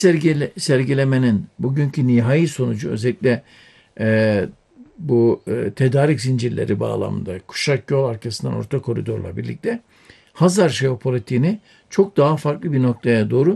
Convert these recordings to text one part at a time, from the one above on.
Sergilemenin bugünkü nihai sonucu özellikle e, bu tedarik zincirleri bağlamında kuşak yol arkasından orta koridorla birlikte Hazar jeopolitiğini çok daha farklı bir noktaya doğru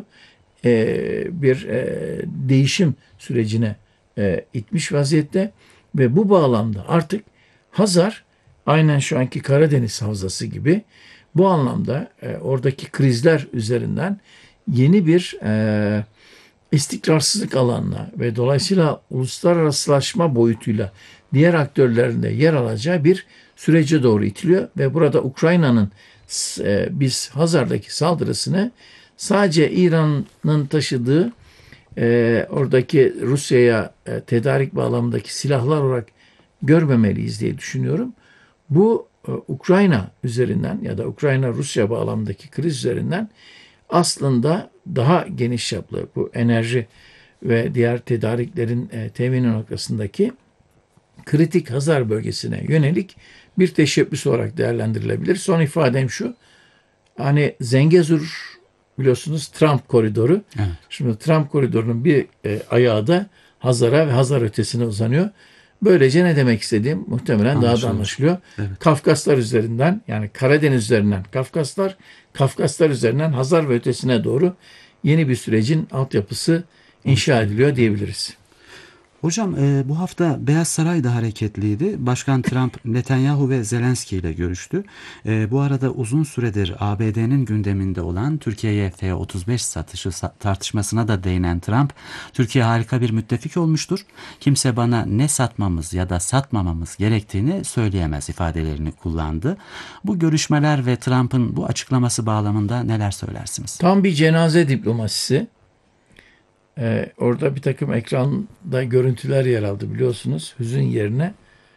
bir değişim sürecine itmiş vaziyette ve bu bağlamda artık Hazar aynen şu anki Karadeniz Havzası gibi bu anlamda oradaki krizler üzerinden yeni bir istikrarsızlık alanına ve dolayısıyla uluslararasılaşma boyutuyla diğer aktörlerin de yer alacağı bir sürece doğru itiliyor ve burada Ukrayna'nın biz Hazar'daki saldırısını sadece İran'ın taşıdığı oradaki Rusya'ya tedarik bağlamındaki silahlar olarak görmemeliyiz diye düşünüyorum. Bu Ukrayna üzerinden ya da Ukrayna-Rusya bağlamındaki kriz üzerinden aslında daha geniş çaplı bu enerji ve diğer tedariklerin temini noktasındaki kritik Hazar bölgesine yönelik bir teşebbüs olarak değerlendirilebilir. Son ifadem şu, hani Zengezur biliyorsunuz Trump koridoru. Evet. Şimdi Trump koridorunun bir ayağı da Hazar'a ve Hazar ötesine uzanıyor. Böylece ne demek istediğim muhtemelen daha da anlaşılıyor. Evet. Kafkaslar üzerinden yani Karadeniz üzerinden Kafkaslar üzerinden Hazar ve ötesine doğru yeni bir sürecin altyapısı inşa ediliyor diyebiliriz. Hocam bu hafta Beyaz Saray da hareketliydi. Başkan Trump, Netanyahu ve Zelenski ile görüştü. Bu arada uzun süredir ABD'nin gündeminde olan Türkiye'ye F-35 satışı tartışmasına da değinen Trump, Türkiye harika bir müttefik olmuştur. Kimse bana ne satmamız ya da satmamamız gerektiğini söyleyemez ifadelerini kullandı. Bu görüşmeler ve Trump'ın bu açıklaması bağlamında neler söylersiniz? Tam bir cenaze diplomasisi. Orada bir takım ekranda görüntüler yer aldı biliyorsunuz. Hüzün yerine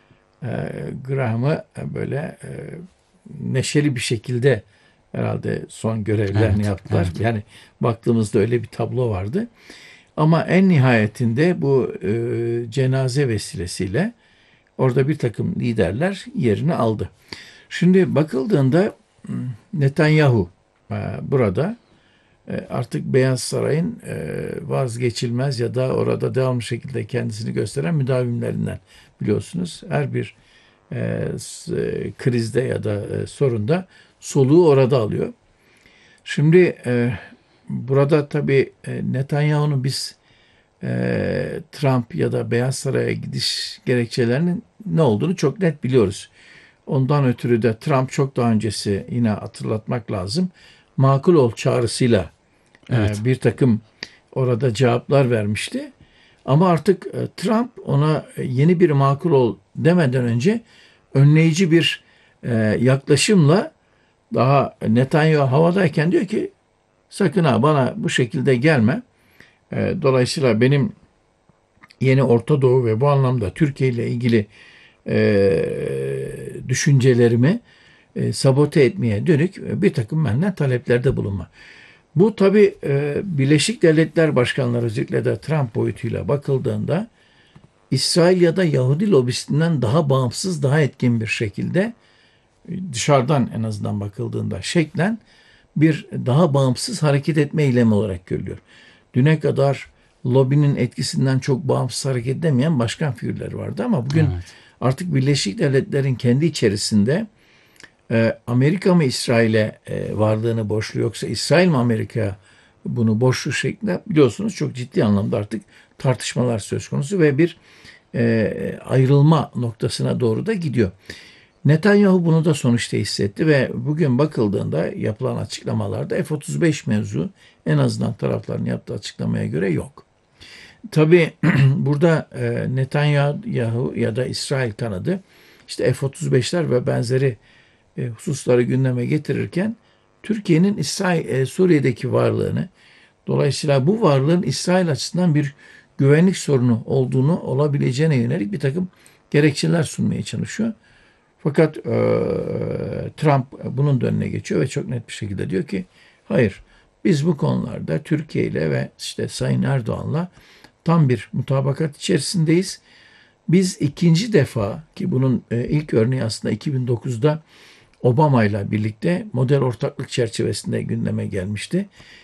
Graham'ı böyle neşeli bir şekilde herhalde son görevlerini yaptılar. Evet. Yani baktığımızda öyle bir tablo vardı. Ama en nihayetinde bu cenaze vesilesiyle orada bir takım liderler yerini aldı. Şimdi bakıldığında Netanyahu burada artık Beyaz Saray'ın vazgeçilmez ya da orada devamlı şekilde kendisini gösteren müdavimlerinden biliyorsunuz. Her bir krizde ya da sorunda soluğu orada alıyor. Şimdi burada tabii Netanyahu'nun biz Trump ya da Beyaz Saray'a gidiş gerekçelerinin ne olduğunu çok net biliyoruz. Ondan ötürü de Trump çok daha öncesi yine hatırlatmak lazım. Makul ol çağrısıyla Evet. bir takım orada cevaplar vermişti. Ama artık Trump ona yeni bir makul ol demeden önce önleyici bir yaklaşımla daha Netanyahu havadayken diyor ki sakın ha bana bu şekilde gelme. Dolayısıyla benim yeni Orta Doğu ve bu anlamda Türkiye ile ilgili düşüncelerimi sabote etmeye dönük bir takım benden taleplerde bulunma. Bu tabi Birleşik Devletler Başkanları özellikle de Trump boyutuyla bakıldığında İsrail ya da Yahudi lobisinden daha bağımsız, daha etkin bir şekilde dışarıdan en azından bakıldığında şeklen bir daha bağımsız hareket etme eylemi olarak görülüyor. Düne kadar lobinin etkisinden çok bağımsız hareket edemeyen başkan figürleri vardı ama bugün artık Birleşik Devletler'in kendi içerisinde Amerika mı İsrail'e varlığını borçlu yoksa İsrail mi Amerika'ya bunu borçlu şeklinde biliyorsunuz çok ciddi anlamda artık tartışmalar söz konusu ve bir ayrılma noktasına doğru da gidiyor. Netanyahu bunu da sonuçta hissetti ve bugün bakıldığında yapılan açıklamalarda F-35 mevzu en azından tarafların yaptığı açıklamaya göre yok. Tabii burada Netanyahu ya da İsrail kanadı işte F-35'ler ve benzeri hususları gündeme getirirken Türkiye'nin Suriye'deki varlığını dolayısıyla bu varlığın İsrail açısından bir güvenlik sorunu olduğunu olabileceğine yönelik bir takım gerekçeler sunmaya çalışıyor. Fakat Trump bunun da önüne geçiyor ve çok net bir şekilde diyor ki hayır biz bu konularda Türkiye ile ve işte Sayın Erdoğan'la tam bir mutabakat içerisindeyiz. Biz ikinci defa ki bunun ilk örneği aslında 2009'da Obama ile birlikte model ortaklık çerçevesinde gündeme gelmişti.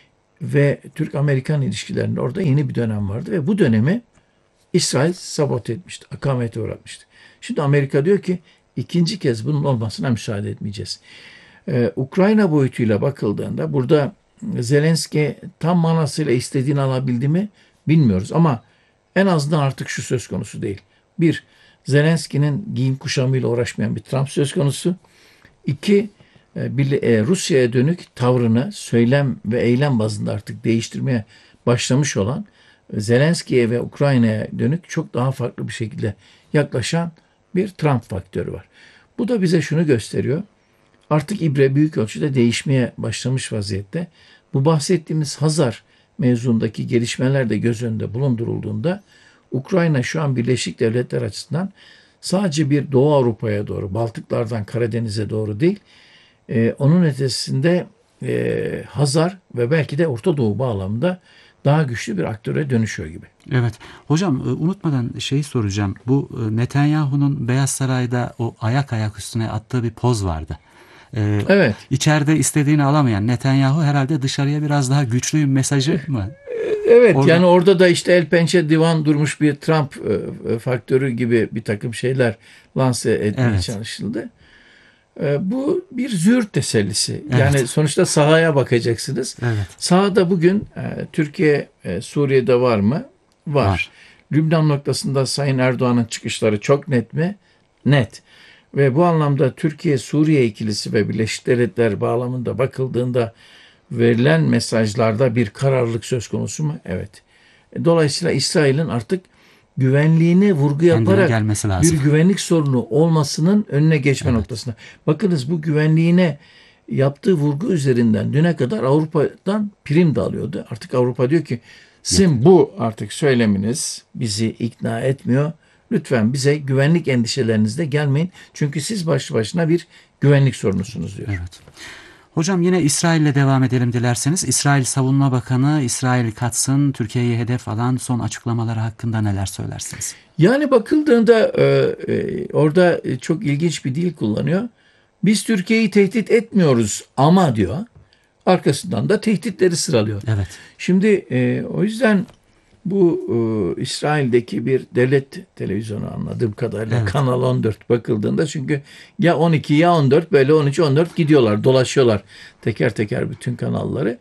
ve Türk-Amerikan ilişkilerinde orada yeni bir dönem vardı ve bu dönemi İsrail sabote etmişti, akamete uğratmıştı. Şimdi Amerika diyor ki ikinci kez bunun olmasına müsaade etmeyeceğiz. Ukrayna boyutuyla bakıldığında burada Zelenski tam manasıyla istediğini alabildi mi bilmiyoruz ama en azından artık şu söz konusu değil. Bir, Zelenski'nin giyim kuşamıyla uğraşmayan bir Trump söz konusu. İki, Rusya'ya dönük tavrını söylem ve eylem bazında artık değiştirmeye başlamış olan Zelenski'ye ve Ukrayna'ya dönük çok daha farklı bir şekilde yaklaşan bir Trump faktörü var. Bu da bize şunu gösteriyor. Artık ibre büyük ölçüde değişmeye başlamış vaziyette. Bu bahsettiğimiz Hazar mevzundaki gelişmeler de göz önünde bulundurulduğunda Ukrayna şu an Birleşik Devletler açısından sadece bir Doğu Avrupa'ya doğru, Baltıklardan Karadeniz'e doğru değil, onun ötesinde Hazar ve belki de Orta Doğu bağlamında daha güçlü bir aktöre dönüşüyor gibi. Evet. Hocam unutmadan şeyi soracağım. Bu Netanyahu'nun Beyaz Saray'da o ayak üstüne attığı bir poz vardı. Evet. İçeride istediğini alamayan Netanyahu herhalde dışarıya biraz daha güçlüyüm mesajı mı? Evet, Orada... yani orada da işte el pençe divan durmuş bir Trump faktörü gibi bir takım şeyler lanse etmeye çalışıldı. Bu bir züğürt tesellisi. Evet. Yani sonuçta sahaya bakacaksınız. Evet. Sahada bugün Türkiye Suriye'de var mı? Var. Lübnan noktasında Sayın Erdoğan'ın çıkışları çok net mi? Net. Ve bu anlamda Türkiye-Suriye ikilisi ve Birleşik Devletler bağlamında bakıldığında verilen mesajlarda bir kararlılık söz konusu mu? Evet. Dolayısıyla İsrail'in artık güvenliğine vurgu yaparak bir güvenlik sorunu olmasının önüne geçme noktasına. Bakınız bu güvenliğine yaptığı vurgu üzerinden düne kadar Avrupa'dan prim de alıyordu. Artık Avrupa diyor ki sizin bu artık söyleminiz bizi ikna etmiyor. Lütfen bize güvenlik endişelerinizle gelmeyin. Çünkü siz başlı başına bir güvenlik sorunusunuz diyor. Evet. Hocam yine İsrail'le devam edelim dilerseniz. İsrail Savunma Bakanı İsrail Katz'ın Türkiye'yi hedef alan son açıklamaları hakkında neler söylersiniz? Yani bakıldığında orada çok ilginç bir dil kullanıyor. Biz Türkiye'yi tehdit etmiyoruz ama diyor. Arkasından da tehditleri sıralıyor. Evet. Şimdi o yüzden bu İsrail'deki bir devlet televizyonu anladığım kadarıyla Kanal 14 bakıldığında çünkü ya 12 ya 14 böyle 13-14 gidiyorlar dolaşıyorlar teker teker bütün kanalları.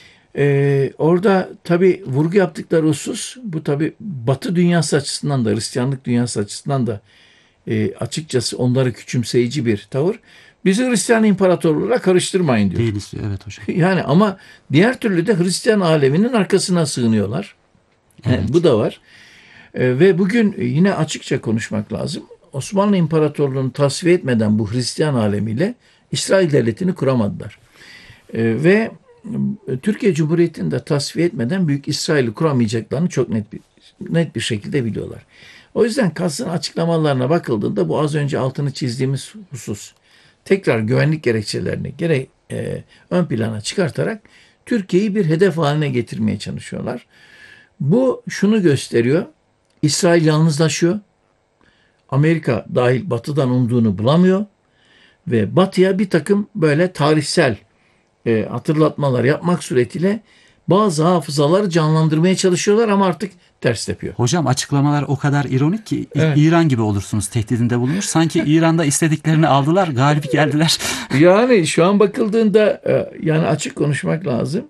Orada tabii vurgu yaptıkları husus bu tabii Batı dünyası açısından da Hristiyanlık dünyası açısından da açıkçası onları küçümseyici bir tavır. Bizi Hristiyan imparatorluğuna karıştırmayın diyor. Değiliz diyor, evet hocam. Yani ama diğer türlü de Hristiyan aleminin arkasına sığınıyorlar. Evet. Bu da var. Ve bugün yine açıkça konuşmak lazım. Osmanlı İmparatorluğu'nu tasfiye etmeden bu Hristiyan alemiyle İsrail Devleti'ni kuramadılar. Ve Türkiye Cumhuriyeti'ni de tasfiye etmeden Büyük İsrail'i kuramayacaklarını çok net bir şekilde biliyorlar. O yüzden Katz'ın açıklamalarına bakıldığında bu az önce altını çizdiğimiz husus tekrar güvenlik gerekçelerini ön plana çıkartarak Türkiye'yi bir hedef haline getirmeye çalışıyorlar. Bu şunu gösteriyor. İsrail yalnızlaşıyor. Amerika dahil Batı'dan umduğunu bulamıyor. Ve Batı'ya bir takım böyle tarihsel hatırlatmalar yapmak suretiyle bazı hafızaları canlandırmaya çalışıyorlar ama artık ters tepiyor. Hocam açıklamalar o kadar ironik ki İran gibi olursunuz tehdidinde bulunmuş. Sanki İran'da istediklerini aldılar, galip geldiler. Yani şu an bakıldığında yani açık konuşmak lazım.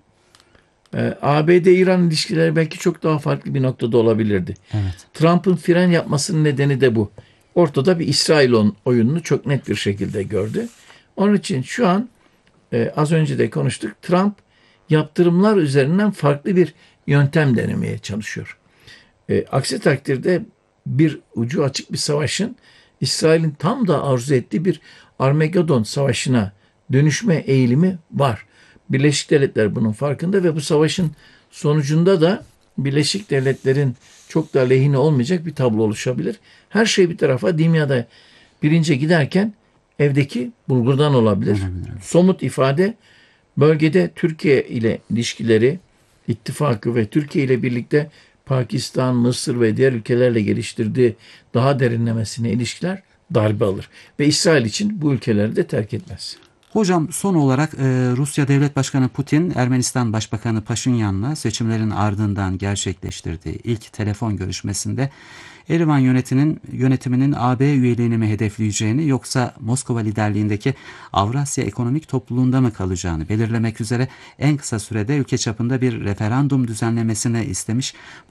ABD-İran ilişkileri belki çok daha farklı bir noktada olabilirdi. Evet. Trump'ın fren yapmasının nedeni de bu. Ortada bir İsrail oyununu çok net bir şekilde gördü. Onun için şu an az önce de konuştuk. Trump yaptırımlar üzerinden farklı bir yöntem denemeye çalışıyor. Aksi takdirde bir ucu açık bir savaşın İsrail'in tam da arzu ettiği bir Armagedon savaşına dönüşme eğilimi var. Birleşik Devletler bunun farkında ve bu savaşın sonucunda da Birleşik Devletler'in çok da lehine olmayacak bir tablo oluşabilir. Her şey bir tarafa dünyada birinci giderken evdeki bulgurdan olabilir. Somut ifade bölgede Türkiye ile ilişkileri, ittifakı ve Türkiye ile birlikte Pakistan, Mısır ve diğer ülkelerle geliştirdiği daha derinlemesine ilişkiler darbe alır. Ve İsrail için bu ülkeleri de terk etmez. Hocam son olarak Rusya Devlet Başkanı Putin, Ermenistan Başbakanı Paşinyan'la seçimlerin ardından gerçekleştirdiği ilk telefon görüşmesinde Erivan yönetiminin AB üyeliğini mi hedefleyeceğini yoksa Moskova liderliğindeki Avrasya Ekonomik Topluluğunda mı kalacağını belirlemek üzere en kısa sürede ülke çapında bir referandum düzenlemesini istemiş.